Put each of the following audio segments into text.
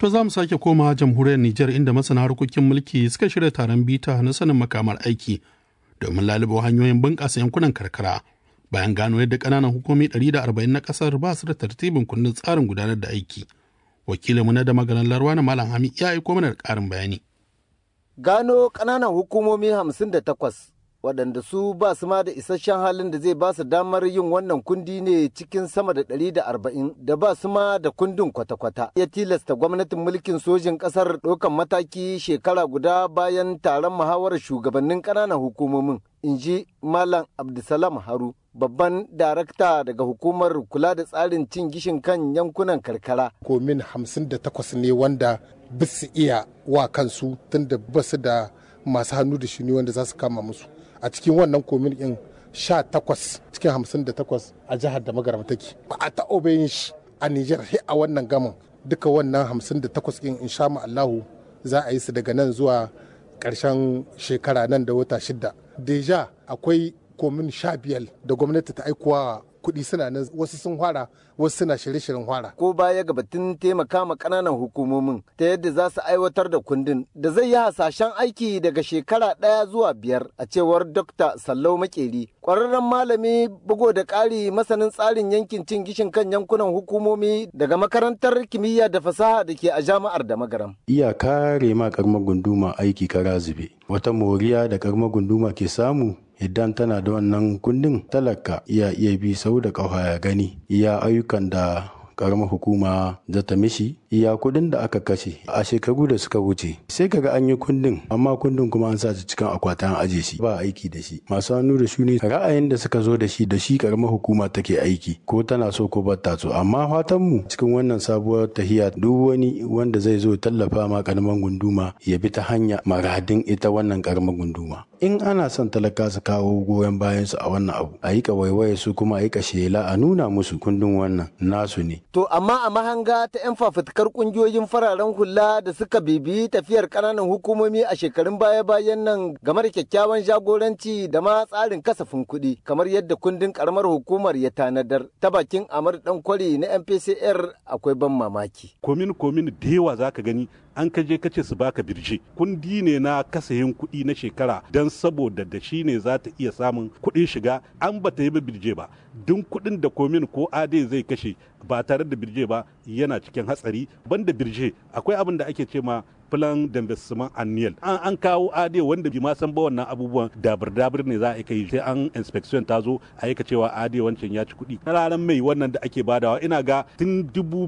To za mu sake koma jamhuriyar Nijar inda masana harkokin mulki suka shirya taron bita na sanin makamar aiki domin lalubo hanyoyin bunƙasa yankunan karkara bayan gano yadda ƙananan hukumi 140 na ƙasar ba su da tartibin kundin tsarin gudanar da aiki. Wakilinmu na da maganar Larwa na Malam Hami ya aiko mana da ƙarin bayani. Gano ƙananan hukumomi 58 waɗanda su ba su ma da isasshen halin da zai ba su damar yin wannan kundi ne cikin sama da 140 da ba su ma da kundin kwata-kwata. Ya tilasta gwamnatin mulkin sojin ƙasar ɗaukan mataki shekara guda bayan taron muhawarar shugabannin ƙananan hukumomin, in ji Malam Abdulsalam Haru, babban darakta daga hukumar kula da tsarin cin gishin kan yankunan karkara. Komin 58 ne wanda bisu iya wa kansu tunda ba su da masu hannu da shuni wanda za su kama musu. A cikin wannan komin in 18 cikin 58 a jihar da magaram take. Ba a taɓa yin shi a Nijar sai a wannan gaman. Duka wannan 58 in insha Allahu za a yi su daga nan zuwa ƙarshen shekara nan da wata 6. Deja akwai komin 15 da gwamnati ta aikowa kuɗi suna nan, wasu sun fara wasu suna shirye-shiryen fara. Ko baya ga batun taimaka ma ƙananan hukumomin ta yadda za su aiwatar da kundin da zai yi hasashen aiki daga shekara 1 zuwa 5 a cewar Dr. Sallau Makeri, ƙwararren malami bugo da ƙari masanin tsarin yankin cin gishin kan yankunan hukumomi daga makarantar kimiyya da fasaha da ke a jami'ar da magaram. Iya kare ma ƙaramar gunduma aiki kara zube. Wata moriya da ƙaramar gunduma ke samu idan tana da wannan kundin, talaka iya bi sau da ƙafa ya gani iya ayyukan da karamar hukuma za ta mishi, iya kudin da aka kashe a shekaru da suka wuce. Sai kaga an yi kundin amma kundin kuma an sa shi cikin akwati an aje shi ba aiki da shi. Masu hannu da shuni ra'ayin da suka zo da shi karamar hukuma take aiki, ko tana so ko ba ta so. Amma fatan mu cikin wannan sabuwar tahiya duk wani wanda zai zo tallafa ma karamar gunduma ya bi ta hanya maradin ita wannan karamar gunduma. In ana son talaka su kawo goyon bayan su a wannan abu, a yi waiwaye su kuma a yi shela a nuna musu kundin wannan nasu ne. To amma a mahanga ta 'yan fafutukar kungiyoyin fararen hula da suka bibiyi tafiyar ƙananan hukumomi a shekarun baya-bayan nan game da kyakkyawan jagoranci da ma tsarin kasafin kuɗi kamar yadda kundin ƙaramar hukumar ya tanadar, ta bakin Amadu Dankwari na MPCR akwai ban mamaki. Komin da yawa za ka gani an kaje kace su baka birje, kundi ne na kasahin kuɗi na shekara don saboda da shi ne za ta iya samun kuɗin shiga, an bata yi birje ba. Duk kuɗin da komin ko ade zai kashe ba tare da birje ba yana cikin hatsari. Banda birje akwai abin da ake ce ma plan d'investment annual, an kawo ade wanda bi ma san ba wannan abubuwan dabir ne za a kai, sai an inspection ta zo a yi cewa ade wancan ya ci kuɗi. Na ranar mai wannan da ake badawa ina ga tun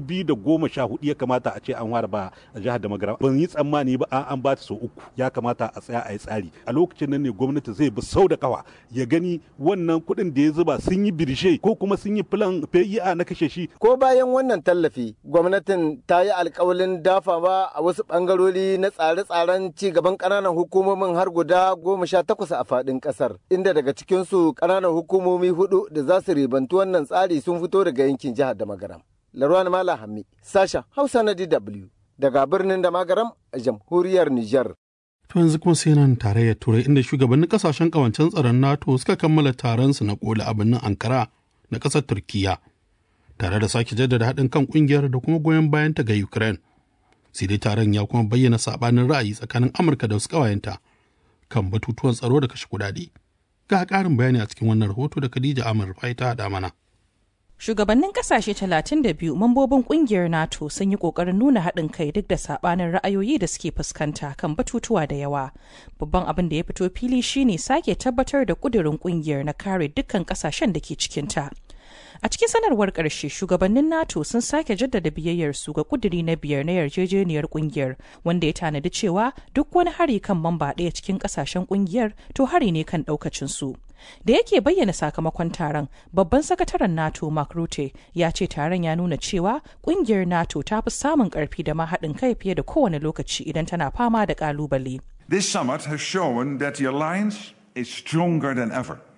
2014 ya kamata a ce an fara ba a jihar da magara. Ban yi tsammani ba an ba ta sau 3, ya kamata a tsaya a yi tsari. A lokacin nan ne gwamnati zai bi sau da kawa ya gani wannan kuɗin da ya zuba sun yi birshe ko kuma sun yi plan PIA na kashe shi. Ko bayan wannan tallafi gwamnatin ta yi alƙawalin dafawa a wasu ɓangarori na tsare-tsaren ci gaban ƙananan hukumomin har guda 18 a faɗin ƙasar, inda daga cikinsu ƙananan hukumomi 4 da za su ribantu wannan tsari sun fito daga yankin jihar da magaram. Larwan Mala Hammi, sashen Hausa na DW daga birnin da magaram a jamhuriyar Nijar. To yanzu kuma sai nan tarayyar Turai inda shugabannin kasashen kawancen tsaron NATO suka kammala taron su na kola a birnin Ankara na ƙasar Turkiyya, tare da sake jaddada haɗin kan ƙungiyar da kuma goyon bayanta ga Ukraine. Sai dai taron ya kuma bayyana sabanin ra'ayi tsakanin Amurka da wasu ƙawayenta kan batutuwan tsaro da kashe kuɗaɗe. Ga ƙarin bayani a cikin wannan rahoto da Khadija Amir Rufai ta haɗa mana. Shugabannin kasashe 32 mambobin kungiyar NATO sun yi kokarin nuna haɗin kai duk da sabanin ra'ayoyi da suke fuskanta kan batutuwa da yawa. Babban abin da ya fito fili shine sake tabbatar da kudirin kungiyar na kare dukkan kasashen da ke cikinta. A cikin sanarwar ƙarshe, shugabannin NATO sun sake jaddada biyayyarsu ga kuduri na 5 na yarjejeniyar kungiyar, wanda ya tanadi cewa duk wani hari kan mamba ɗaya cikin ƙasashen kungiyar to hari ne kan ɗaukacinsu. Da yake bayyana sakamakon taron, babban sakataren NATO Mark Rutte ya ce taron ya nuna cewa kungiyar NATO ta fi samun ƙarfi da ma haɗin kai fiye da kowane lokaci idan tana fama da ƙalubale. This summit has shown that the alliance is stronger than ever.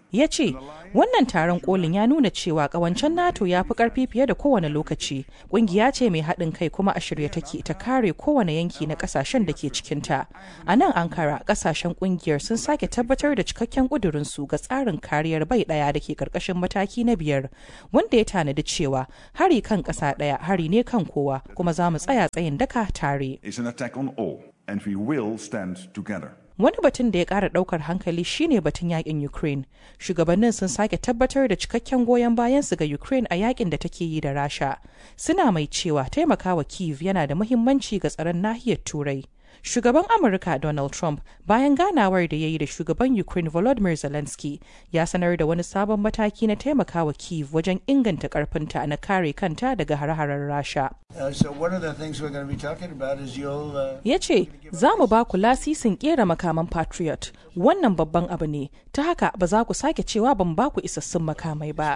Ya ce, wannan taron kolin ya nuna cewa kawancen NATO ya fi karfi fiye da kowane lokaci. Kungiya ce mai haɗin kai kuma a shirye take ta kare kowane yanki na ƙasashen da ke cikinta. A nan Ankara, ƙasashen kungiyar sun sake tabbatar da cikakken ƙudurinsu ga tsarin kariyar bai ɗaya da ke ƙarƙashin mataki na 5, wanda ya tanadi cewa hari kan ƙasa ɗaya hari ne kan kowa, kuma za mu tsaya tsayin daka tare. Wani batun da ya ƙara ɗaukar hankali shine batun yakin Ukraine. Shugabannin sun sake tabbatar da cikakken goyon bayansu ga Ukraine a yakin da take yi da Rasha. Suna mai cewa taimakawa Kyiv yana da muhimmanci ga tsaron nahiyar Turai. Shugaban Amurka Donald Trump, bayan ganawar da ya yi da shugaban Ukraine Volodymyr Zelensky, ya sanar da wani sabon mataki na taimakawa Kyiv wajen inganta karfinta na kare kanta daga hare-haren Rasha. Ya ce, za mu ba ku lasisin kera makaman Patriot. Wannan babban abu ne, ta haka ba za ku sake cewa ban ba ku isassun makamai ba.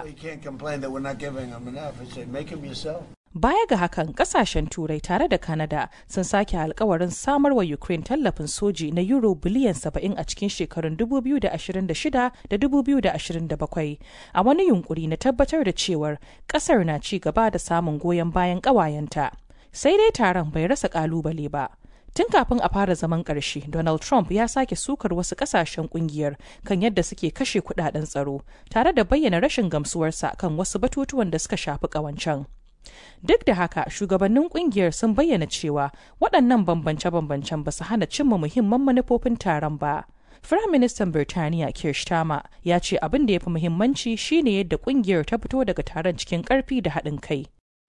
Baya ga hakan, kasashen Turai tare da Canada sun sake alkawarin samar wa Ukraine tallafin soji na euro biliyan 70 a cikin shekarun 2026 da 2027 a wani yunkuri na tabbatar da cewar kasar na ci gaba da samun goyon bayan ƙawayenta. Sai dai taron bai rasa kalubale ba. Tun kafin a fara zaman ƙarshe, Donald Trump ya sake sukar wasu ƙasashen ƙungiyar kan yadda suke kashe kuɗaɗen tsaro, tare da bayyana rashin gamsuwarsa kan wasu batutuwan da suka shafi ƙawancen. Duk da haka, shugabannin kungiyar sun bayyana cewa waɗannan bambance-bambancen ba su hana cimma muhimman manufofin taron ba. Firaministan Birtaniya Keir Starmer ya ce abin da ya fi muhimmanci shine yadda kungiyar ta fito daga taron cikin ƙarfi da haɗin kai.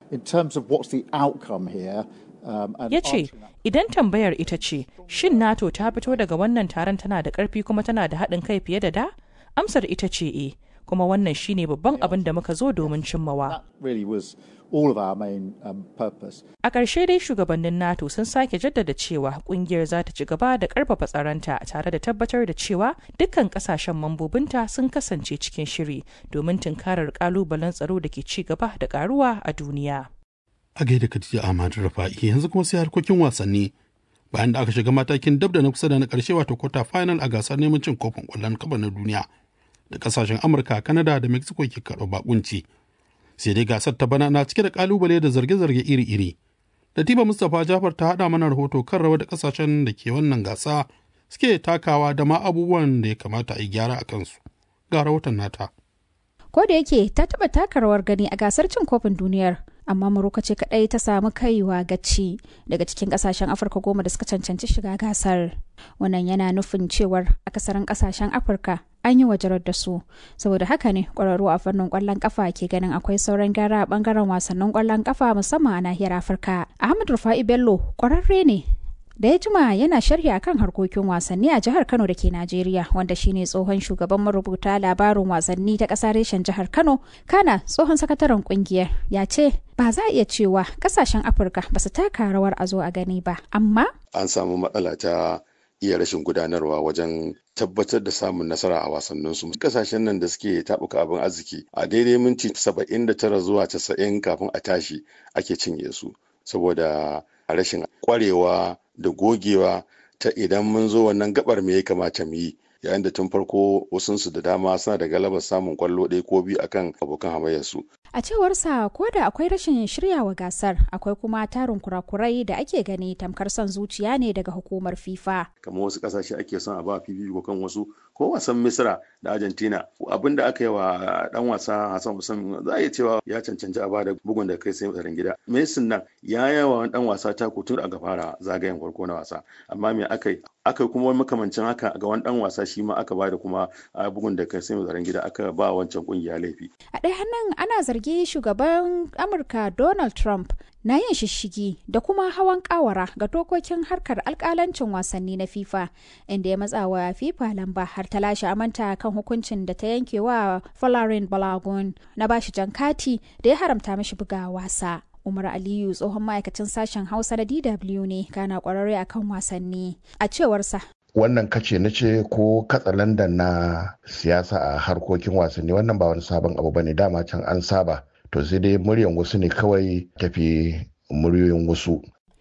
Ya ce, idan tambayar ita ce, shin NATO ta fito daga wannan taron tana da ƙarfi kuma tana da haɗin kai fiye da da? Amsar ita ce eh, kuma wannan shine babban abin da muka zo domin cimmawa. A ƙarshe dai shugabannin NATO sun sake jaddada cewa ƙungiyar za ta ci gaba da ƙarfafa tsaronta tare da tabbatar da cewa dukkan ƙasashen mambobinta sun kasance cikin shiri domin tunkarar ƙalubalen tsaro da ke ci gaba da ƙaruwa a duniya. A gaida Khadija Ahmad Rafa'i, yanzu kuma sai harkokin wasanni. Bayan da aka shiga matakin dab da na kusa da na ƙarshe wato quarter final a gasar neman cin kofin ƙwallon kafa na duniya da ƙasashen Amurka, Kanada da Mexico ke karɓar bakunci. Sai dai gasar ta bana na cike da kalubale da zarge-zarge iri-iri. Latifa Mustapha Jafar ta haɗa mana rahoto kan rawar da ƙasashen da ke wannan gasa suke takawa da ma abubuwan da ya kamata a yi gyara a kansu. Ga rahoton nata. Ko da yake ta taɓa taka rawar gani a gasar cin kofin duniyar, amma Morocco ce kaɗai ta samu kaiwa gaci daga cikin ƙasashen Afirka 10 da suka cancanci shiga gasar. Wannan yana nufin cewar akasarin ƙasashen Afirka an yi wajarar da su, saboda haka ne ƙwararru a fannin ƙwallon ƙafa ke ganin akwai sauran gyara a ɓangaren wasannin ƙwallon ƙafa musamman a nahiyar Afirka. Ahmad Rufa'i Bello ƙwararre ne da ya jima yana sharhi akan harkokin wasanni a jihar Kano da ke Najeriya, wanda shine tsohon shugaban marubuta labarin wasanni ta ƙasa reshen jihar Kano, kana tsohon sakataren ƙungiyar, ya ce ba za a iya cewa ƙasashen Afirka ba su taka rawar a zo a gani ba, amma an samu matsala ta iya rashin gudanarwa wajen tabbatar da samun nasara a wasanninsu. Kasashen nan da suke taɓuka abin arziki a daidai minti 79 zuwa 90 kafin a tashi ake cinye su, saboda rashin kwarewa da gogewa ta idan mun zo wannan gabar me ya kamata mu yi, yayin da tun farko wasunsu da dama suna da galabar samun kwallo ɗaya ko biyu akan abokan hamayyarsu. A cewarsa, ko da akwai rashin shiryawa gasar, akwai kuma tarin kurakurai da ake gani tamkar son zuciya ne daga hukumar FIFA. Kamar wasu kasashe ake son a ba fifiko kan wasu, ko wasan Misra da Argentina, abin da aka yi wa dan wasa Hassan Hussein za a iya cewa ya cancanci a bada bugun da kai sai tsaron gida. Messi nan ya yawa dan wasa ta tun aka fara zagayen farko na wasa, amma me aka yi kuma wani makamancin haka ga wani dan wasa shi ma aka bada kuma bugun da kai sai tsaron gida aka ba wancan kungiya laifi. A ɗaya hannun ana zargi shugaban Amurka Donald Trump na yin shishigi da kuma hawan kawara ga dokokin harkar alkalancin wasanni na FIFA, inda ya matsa wa FIFA lamba har ta lashe amanta kan hukuncin da ta yanke wa Folarin Balogun na bashi jan kati da ya haramta mishi buga wasa. Umar Aliyu tsohon ma'aikacin sashen Hausa na DW ne, kana kwararre akan wasanni. A cewarsa, wannan kace na ce ko katsalandan na siyasa a harkokin wasanni wannan ba wani sabon abu bane, dama can an saba, to sai dai muryan wasu ne kawai tafi muryoyin wasu.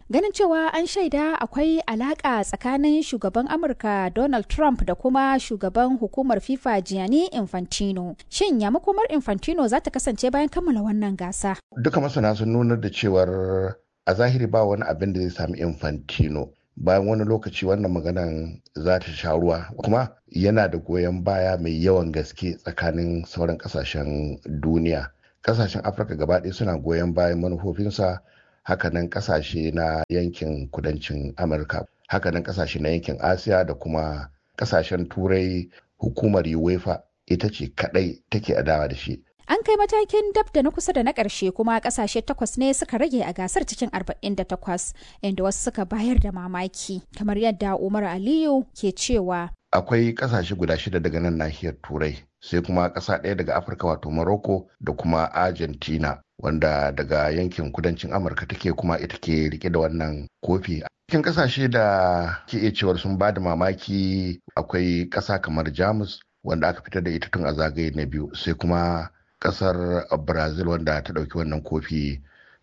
ganin cewa an shaida akwai alaka tsakanin shugaban Amurka Donald Trump da kuma shugaban hukumar FIFA Gianni Infantino. Shin ya makomar Infantino za ta kasance bayan kammala wannan gasa? Duka masana sun nuna da cewar a zahiri ba wani abin da zai sami Infantino. Bayan wani lokaci wannan maganan za ta sha ruwa, kuma yana da goyon baya mai yawan gaske tsakanin sauran kasashen duniya. Kasashen Afirka gaba ɗaya suna goyon bayan manufofinsa, hakanan kasashe na yankin kudancin Amurka, hakanan kasashe na yankin Asiya da kuma kasashen Turai. Hukumar UEFA ita ce kadai take adawa da shi. An kai matakin dab da na kusa da na ƙarshe, kuma ƙasashe 8 ne suka rage a gasar cikin 48, inda wasu suka bayar da mamaki, kamar yadda Umar Aliyu ke cewa. Akwai ƙasashe guda 6 daga nan nahiyar Turai, sai kuma ƙasa ɗaya daga Afirka wato Morocco da kuma Argentina, wanda daga yankin kudancin Amurka take, kuma ita ke rike da wannan kofi. Cikin ƙasashe da ke iya cewar sun ba da mamaki akwai ƙasa kamar Jamus, wanda aka fitar da ita tun a zagaye na biyu, sai kuma kasar Brazil wanda ta dauki wannan kofi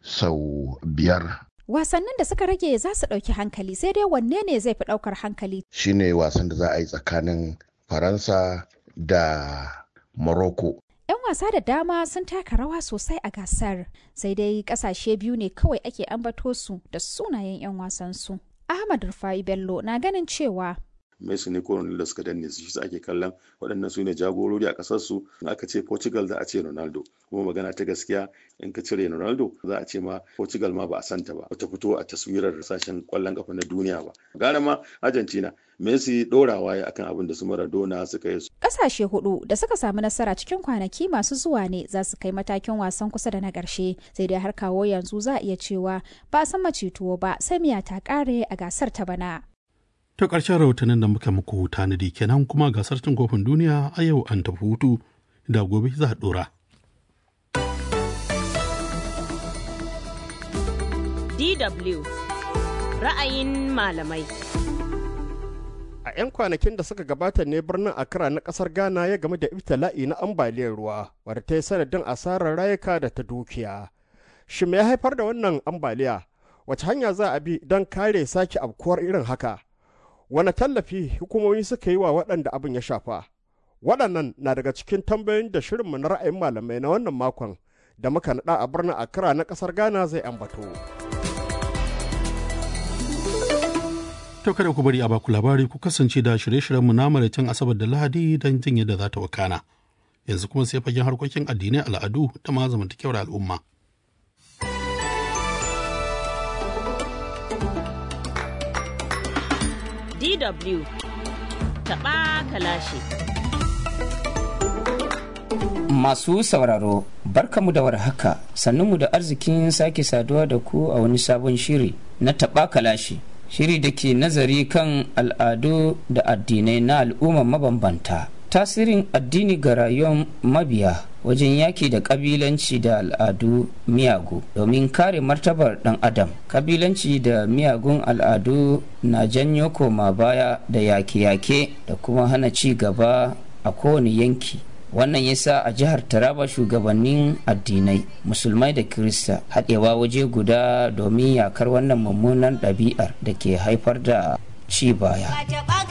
sau 5. Wasannin da suka rage za su dauki hankali, sai dai wanne ne zai fi daukar hankali? Shine wasan da za a yi tsakanin Faransa da Morocco. 'Yan wasa da dama sun taka rawa sosai a gasar, sai dai kasashe biyu ne kawai ake ambato su da sunayen 'yan wasansu. Ahmad Rufai Bello na ganin cewa Messi ne ko Ronaldo suka danne su, shi ake kallon waɗannan su ne jagorori a ƙasar su. In aka ce Portugal za a ce Ronaldo, kuma magana ta gaskiya in ka cire Ronaldo za a ce ma Portugal ma ba a santa ba, ta fito a taswirar sashen ƙwallon ƙafa na duniya ba. Gara ma Argentina, Messi ɗorawa ya akan abin da su Maradona suka yi. Ƙasashe 4 da suka samu nasara cikin kwanaki masu zuwa ne za su kai matakin wasan kusa da na ƙarshe, sai dai har kawo yanzu za a iya cewa ba a san macituwo ba, sai miya ta ƙare a gasar ta bana. Ta ƙarshen rahotannin da muka muku tanadi kenan, kuma gasar cin kofin duniya a yau an tafi hutu, da gobe za a ɗora. DW ra'ayin malamai. A 'yan kwanakin da suka gabata ne birnin Accra na ƙasar Ghana ya game da ibtila'i na ambaliyar ruwa, wadda ta yi sanadin asarar rayuka da ta dukiya. Shin me ya haifar da wannan ambaliya? Wace hanya za a bi don kare sake afkuwar irin haka? Wane tallafi hukumomi suka yi wa waɗanda abin ya shafa? Waɗannan na daga cikin tambayoyin da shirinmu na ra'ayin malamai na wannan makon da muka naɗa a birnin Accra na ƙasar Ghana zai ambato. To kada ku bari a baku labari, ku kasance da shirye-shiryenmu na maraicin Asabar da Lahadi don jin yadda za ta wakana. Yanzu kuma sai fagen harkokin addinai, al'adu da ma zamantakewar al'umma. DW taɓa kalashi. Masu sauraro, barkamu da warhaka, sannunmu da arzikin sake saduwa da ku a wani sabon shiri na taɓa kalashi. Shiri da ke nazari kan al'adu da addinai na al'umma mabambanta. Tasirin addini ga rayuwar mabiya wajen yaki da kabilanci da al'adu miyagu domin kare martabar dan adam. Kabilanci da miyagun al'adu na janyo koma baya da yake-yake da kuma hana ci gaba a kowane yanki. Wannan yasa a jihar Taraba shugabannin addinai musulmai da Kirista haɗewa waje guda domin yakar wannan mummunan ɗabi'ar da ke haifar da ci baya.